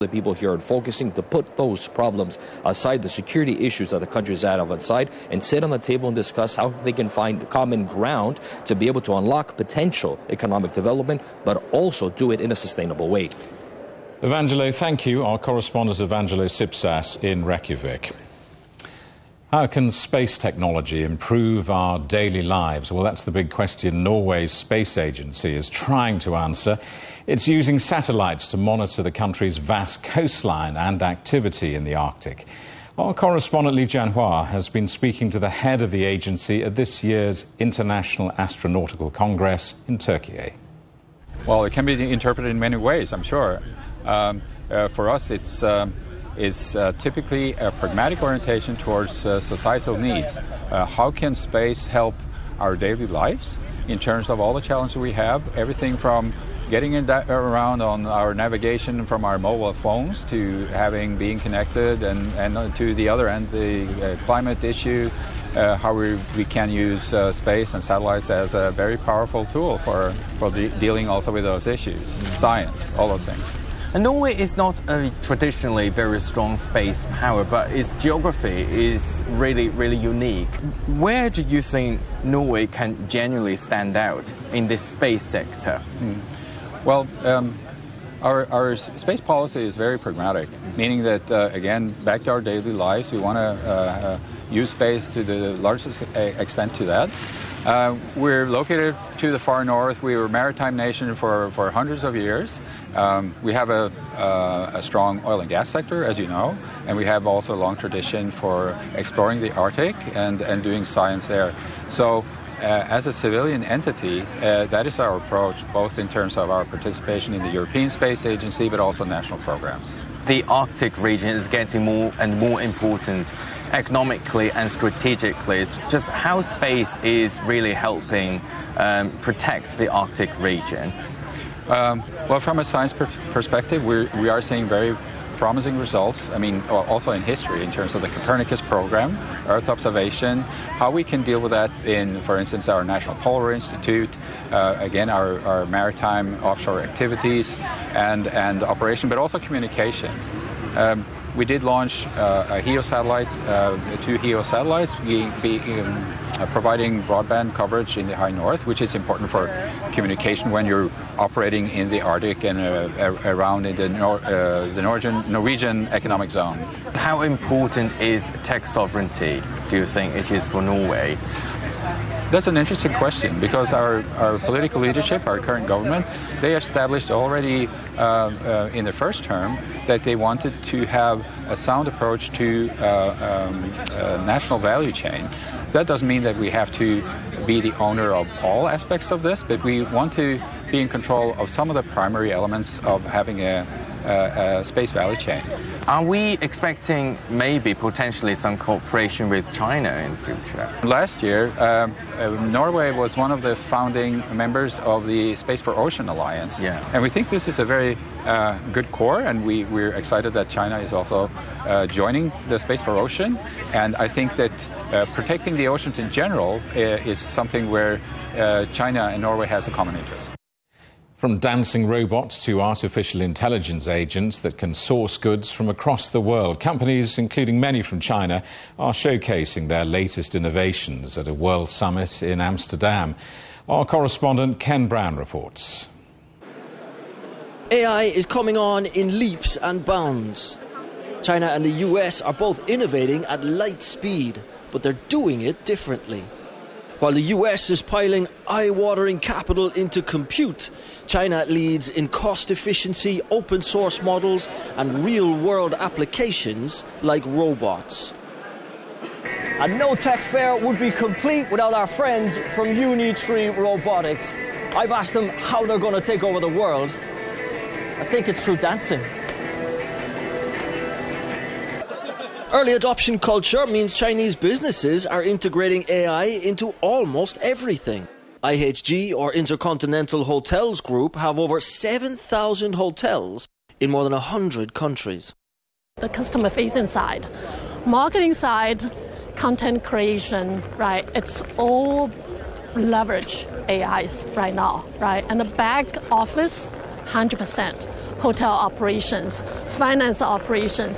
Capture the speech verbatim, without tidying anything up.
The people here are focusing to put those problems aside, the security issues that the country is at aside, and sit on the table and discuss how they can find common ground to be able to unlock potential economic development, but also do it in a sustainable way. Evangelo, thank you. Our correspondent Evangelo Sipsas in Reykjavik. How can space technology improve our daily lives? Well, that's the big question Norway's space agency is trying to answer. It's using satellites to monitor the country's vast coastline and activity in the Arctic. Our correspondent Lee Jianhua has been speaking to the head of the agency at this year's International Astronautical Congress in Turkey. Well, it can be interpreted in many ways, I'm sure. Um, uh, for us, it's... Um is uh, typically a pragmatic orientation towards uh, societal needs. Uh, how can space help our daily lives in terms of all the challenges we have, everything from getting in that around on our navigation from our mobile phones to having being connected, and, and to the other end, the uh, climate issue, uh, how we, we can use uh, space and satellites as a very powerful tool for, for de- dealing also with those issues, science, all those things. And Norway is not a traditionally very strong space power, but its geography is really, really unique. Where do you think Norway can genuinely stand out in this space sector? Mm. Well, um, our, our space policy is very pragmatic, meaning that, uh, again, back to our daily lives, we want to uh, uh, use space to the largest extent to that. Uh, we're located to the far north. We were a maritime nation for, for hundreds of years. Um, we have a, uh, a strong oil and gas sector, as you know, and we have also a long tradition for exploring the Arctic and, and doing science there. So uh, as a civilian entity, uh, that is our approach, both in terms of our participation in the European Space Agency, but also national programs. The Arctic region is getting more and more important economically and strategically. It's just how space is really helping um, protect the Arctic region. Um, well, from a science per- perspective, we're, we are seeing very promising results. I mean, also in history, in terms of the Copernicus program, Earth observation, how we can deal with that in, for instance, our National Polar Institute, uh, again, our, our maritime offshore activities and, and operation, but also communication. Um, We did launch uh, a H E O satellite, uh, two H E O satellites, be, be, um, uh, providing broadband coverage in the high north, which is important for communication when you're operating in the Arctic and uh, around in the, nor- uh, the Norwegian, Norwegian economic zone. How important is tech sovereignty, do you think it is for Norway? That's an interesting question, because our, our political leadership, our current government, they established already uh, uh, in the first term that they wanted to have a sound approach to uh, um, uh, national value chain. That doesn't mean that we have to be the owner of all aspects of this, but we want to be in control of some of the primary elements of having a, a, a space value chain. Are we expecting maybe potentially some cooperation with China in the future? Last year, um, uh, Norway was one of the founding members of the Space for Ocean Alliance. Yeah. And we think this is a very uh, good core, and we, we're excited that China is also uh, joining the Space for Ocean. And I think that uh, protecting the oceans in general uh, is something where uh, China and Norway has a common interest. From dancing robots to artificial intelligence agents that can source goods from across the world, companies, including many from China, are showcasing their latest innovations at a World Summit in Amsterdam. Our correspondent Ken Brown reports. A I is coming on in leaps and bounds. China and the U S are both innovating at light speed, but they're doing it differently. While the U S is piling eye-watering capital into compute, China leads in cost efficiency, open source models and real-world applications like robots. A no-tech fair would be complete without our friends from Unitree Robotics. I've asked them how they're going to take over the world. I think it's through dancing. Early adoption culture means Chinese businesses are integrating A I into almost everything. I H G, or Intercontinental Hotels Group, have over seven thousand hotels in more than one hundred countries. The customer-facing side, marketing side, content creation, right? It's all leverage A Is right now, right? And the back office, one hundred percent. hotel operations, finance operations,